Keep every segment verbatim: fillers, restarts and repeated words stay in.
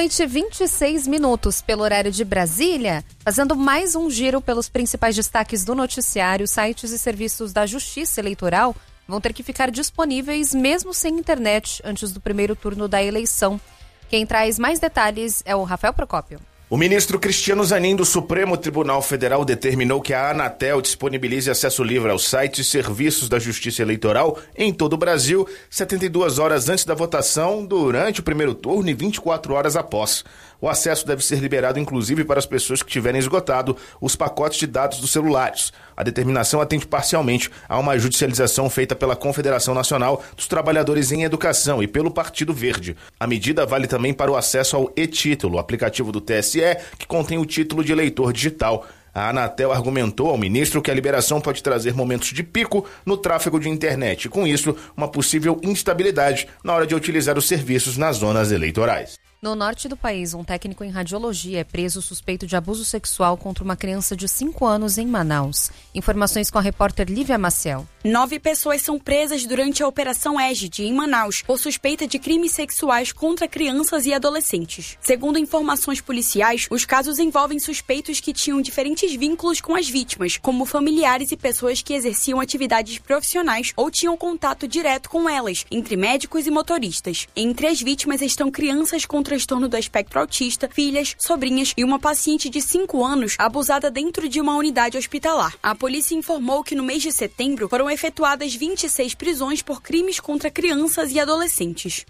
Meia-noite e vinte e seis minutos pelo horário de Brasília, fazendo mais um giro pelos principais destaques do noticiário. Sites e serviços da Justiça Eleitoral vão ter que ficar disponíveis mesmo sem internet antes do primeiro turno da eleição. Quem traz mais detalhes é o Rafael Procópio. O ministro Cristiano Zanin do Supremo Tribunal Federal determinou que a Anatel disponibilize acesso livre aos sites e serviços da Justiça Eleitoral em todo o Brasil, setenta e duas horas antes da votação, durante o primeiro turno e vinte e quatro horas após. O acesso deve ser liberado inclusive para as pessoas que tiverem esgotado os pacotes de dados dos celulares. A determinação atende parcialmente a uma judicialização feita pela Confederação Nacional dos Trabalhadores em Educação e pelo Partido Verde. A medida vale também para o acesso ao e-Título, aplicativo do T S E, que contém o título de eleitor digital. A Anatel argumentou ao ministro que a liberação pode trazer momentos de pico no tráfego de internet e, com isso, uma possível instabilidade na hora de utilizar os serviços nas zonas eleitorais. No norte do país, um técnico em radiologia é preso suspeito de abuso sexual contra uma criança de cinco anos em Manaus. Informações com a repórter Lívia Maciel. Nove pessoas são presas durante a Operação Égide, em Manaus, por suspeita de crimes sexuais contra crianças e adolescentes. Segundo informações policiais, os casos envolvem suspeitos que tinham diferentes vínculos com as vítimas, como familiares e pessoas que exerciam atividades profissionais ou tinham contato direto com elas, entre médicos e motoristas. Entre as vítimas estão crianças com transtorno do espectro autista, filhas, sobrinhas e uma paciente de cinco anos abusada dentro de uma unidade hospitalar. A polícia informou que no mês de setembro foram efetuadas vinte e seis prisões por crimes contra crianças e adolescentes.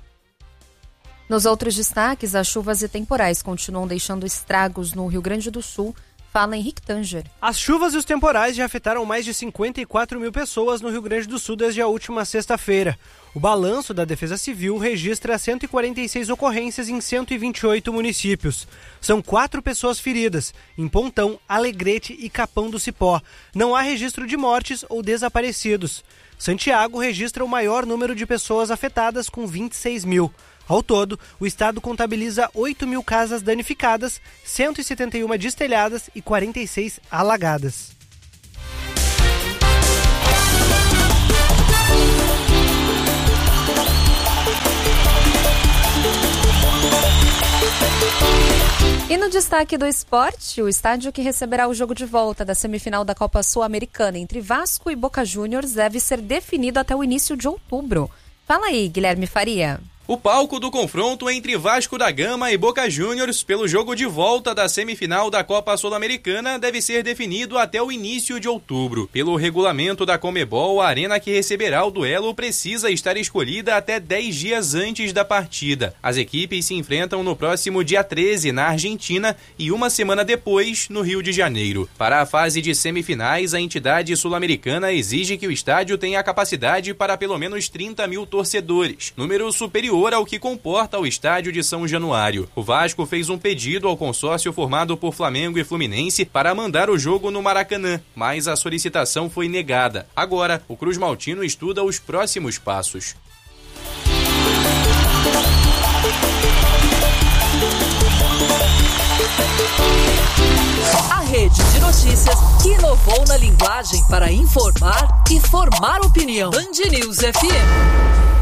Nos outros destaques, as chuvas e temporais continuam deixando estragos no Rio Grande do Sul. Fala Henrique Tanger. As chuvas e os temporais já afetaram mais de cinquenta e quatro mil pessoas no Rio Grande do Sul desde a última sexta-feira. O balanço da Defesa Civil registra cento e quarenta e seis ocorrências em cento e vinte e oito municípios. São quatro pessoas feridas, em Pontão, Alegrete e Capão do Cipó. Não há registro de mortes ou desaparecidos. Santiago registra o maior número de pessoas afetadas, com vinte e seis mil. Ao todo, o estado contabiliza oito mil casas danificadas, cento e setenta e uma destelhadas e quarenta e seis alagadas. E no destaque do esporte, o estádio que receberá o jogo de volta da semifinal da Copa Sul-Americana entre Vasco e Boca Juniors deve ser definido até o início de outubro. Fala aí, Guilherme Faria. O palco do confronto entre Vasco da Gama e Boca Juniors pelo jogo de volta da semifinal da Copa Sul-Americana deve ser definido até o início de outubro. Pelo regulamento da Conmebol, a arena que receberá o duelo precisa estar escolhida até dez dias antes da partida. As equipes se enfrentam no próximo dia treze na Argentina e uma semana depois no Rio de Janeiro. Para a fase de semifinais, a entidade sul-americana exige que o estádio tenha capacidade para pelo menos trinta mil torcedores, número superior ao que comporta o estádio de São Januário. O Vasco fez um pedido ao consórcio formado por Flamengo e Fluminense para mandar o jogo no Maracanã, mas a solicitação foi negada. Agora, o Cruz Maltino estuda os próximos passos. A rede de notícias que inovou na linguagem para informar e formar opinião. Band News F M.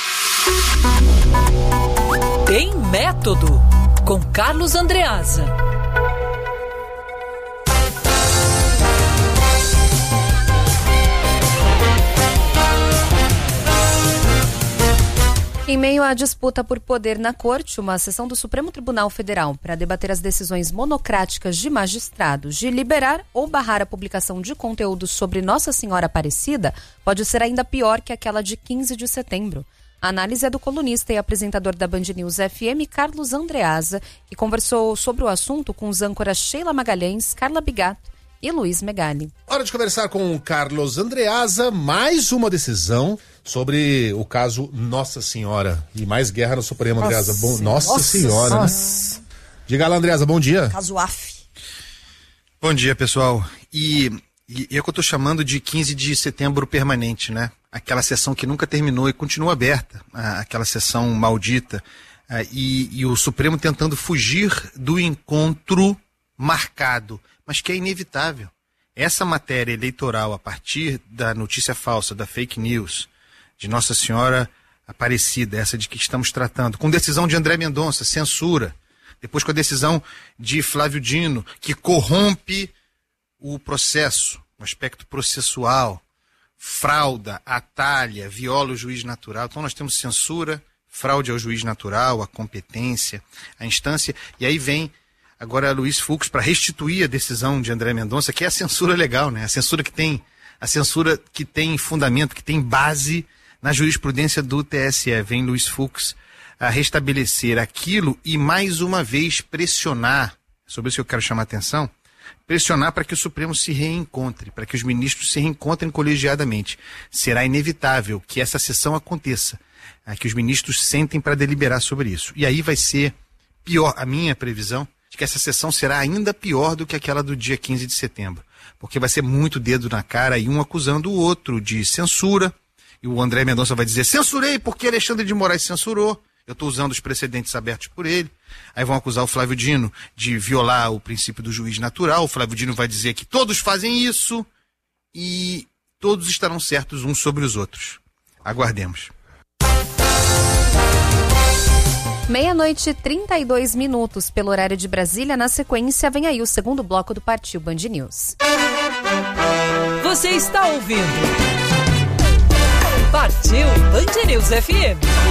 Tem Método, com Carlos Andreasa. Em meio à disputa por poder na corte, uma sessão do Supremo Tribunal Federal para debater as decisões monocráticas de magistrados de liberar ou barrar a publicação de conteúdos sobre Nossa Senhora Aparecida pode ser ainda pior que aquela de quinze de setembro. A análise é do colunista e apresentador da Band News F M, Carlos Andreasa, que conversou sobre o assunto com os âncoras Sheila Magalhães, Carla Bigato e Luiz Megali. Hora de conversar com o Carlos Andreasa, mais uma decisão sobre o caso Nossa Senhora. E mais guerra no Supremo, nossa, Andreasa. Bom, nossa, nossa Senhora, nossa. Né? Diga lá, Andreasa, bom dia. Caso A F. Bom dia, pessoal. E, e é o que eu tô chamando de quinze de setembro permanente, né? Aquela sessão que nunca terminou e continua aberta, aquela sessão maldita, e, e o Supremo tentando fugir do encontro marcado, mas que é inevitável. Essa matéria eleitoral, a partir da notícia falsa, da fake news, de Nossa Senhora Aparecida, essa de que estamos tratando, com decisão de André Mendonça, censura, depois com a decisão de Flávio Dino, que corrompe o processo, o aspecto processual, frauda, atalha, viola o juiz natural. Então nós temos censura, fraude ao juiz natural, a competência, a instância, e aí vem agora Luiz Fux para restituir a decisão de André Mendonça, que é a censura legal, né? A censura que tem, a censura que tem fundamento, que tem base na jurisprudência do T S E. Vem Luiz Fux a restabelecer aquilo e mais uma vez pressionar, sobre isso que eu quero chamar a atenção, pressionar para que o Supremo se reencontre, para que os ministros se reencontrem colegiadamente. Será inevitável que essa sessão aconteça, que os ministros sentem para deliberar sobre isso. E aí vai ser pior, a minha previsão, de que essa sessão será ainda pior do que aquela do dia quinze de setembro, porque vai ser muito dedo na cara e um acusando o outro de censura, e o André Mendonça vai dizer, censurei porque Alexandre de Moraes censurou, eu estou usando os precedentes abertos por ele. Aí vão acusar o Flávio Dino de violar o princípio do juiz natural. O Flávio Dino vai dizer que todos fazem isso e todos estarão certos uns sobre os outros. Aguardemos. Meia-noite e trinta e dois minutos pelo horário de Brasília. Na sequência, vem aí o segundo bloco do Partiu Band News. Você está ouvindo Partiu Band News F M.